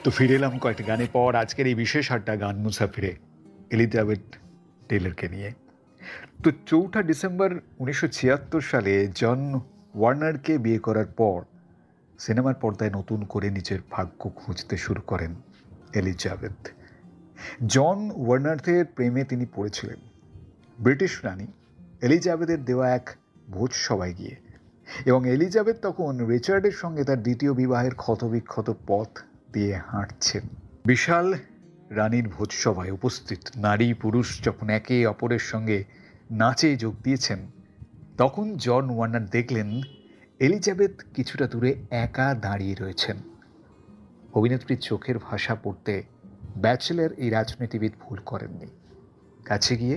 তো ফিরে এলাম কয়েকটা গানের পর আজকের এই বিশেষ আড্ডা গান মুসাফিরে এলিজাবেথ টেলরকে নিয়ে। তো ৪ঠা ডিসেম্বর ১৯৭৬ সালে জন ওয়ার্নারকে বিয়ে করার পর সিনেমার পর্দায় নতুন করে নিজের ভাগ্য খুঁজতে শুরু করেন এলিজাবেথ। জন ওয়ার্নারের প্রেমে তিনি পড়েছিলেন ব্রিটিশ রানী এলিজাবেথের দেওয়া এক ভোজসভায় গিয়ে, এবং এলিজাবেথ তখন রিচার্ডের সঙ্গে তার দ্বিতীয় বিবাহের ক্ষতবিক্ষত পথ দিয়ে হাঁটছেন। বিশাল রানীর ভোজসভায় উপস্থিত নারী পুরুষ যখন একে অপরের সঙ্গে নাচে যোগ দিয়েছেন, তখন জন ওয়ার্নার দেখলেন এলিজাবেথ কিছুটা দূরে একা দাঁড়িয়ে রয়েছেন। অভিনেত্রীর চোখের ভাষা পড়তে ব্যাচেলর এই রাজনীতিবিদ ভুল করেননি। কাছে গিয়ে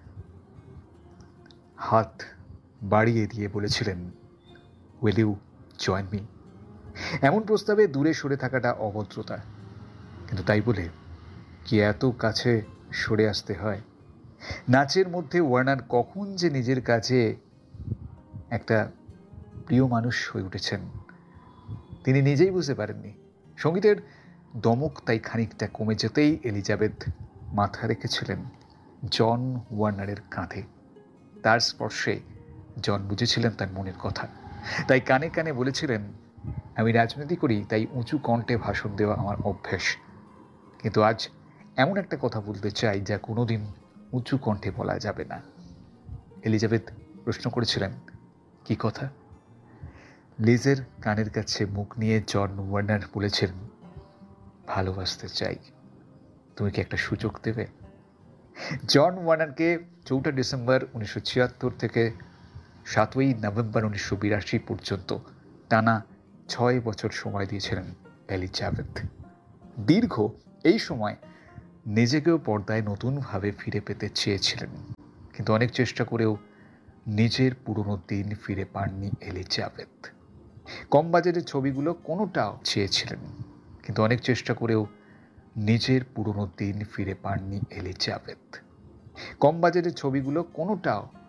হাত বাড়িয়ে দিয়ে বলেছিলেন, উইল ইউ জয়েন মি? এমন প্রস্তাবে দূরে সরে থাকাটা অভদ্রতা, কিন্তু তাই বলে কি এত কাছে সরে আসতে হয়? নাচের মধ্যে ওয়ার্নার কখন যে নিজের কাছে একটা প্রিয় মানুষ হয়ে উঠেছেন তিনি নিজেই বুঝতে পারেননি। সঙ্গীতের দমক তাই খানিকটা কমে যেতেই এলিজাবেথ মাথা রেখেছিলেন জন ওয়ার্নারের কাঁধে। তার স্পর্শে জন বুঝেছিলেন তার মনের কথা, তাই কানে কানে বলেছিলেন, আমি রাজনীতি করি তাই উঁচু কণ্ঠে ভাষণ দেওয়া আমার অভ্যেস, কিন্তু আজ এমন একটা কথা বলতে চাই যা কোনোদিন উঁচু কণ্ঠে বলা যাবে না। এলিজাবেথ প্রশ্ন করেছিলেন, কি কথা? লিজের কানের কাছে মুখ নিয়ে জন ওয়ার্নার বলেছিলেন, ভালোবাসতে চাই, তুমি কি একটা সুযোগ দেবে? জন ওয়ার্নারকে ৪ঠা ডিসেম্বর ১৯৭৬ থেকে ৭ই নভেম্বর ১৯৮২ পর্যন্ত টানা ৬ বছর সময় দিয়েছিলেন এলিজাবেথ। দীর্ঘ এই সময় নিজেকেও পর্দায় নতুনভাবে ফিরে পেতে চেয়েছিলেন, কিন্তু অনেক চেষ্টা করেও নিজের পুরনো দিন ফিরে পাননি এলিজাবেথ। কম বাজেটের ছবিগুলো কোনোটাও চেয়েছিলেন, কিন্তু অনেক চেষ্টা করেও নিজের পুরনো দিন ফিরে পাননি এলিজাবেথ। কম বাজেটের ছবিগুলো কোনোটাও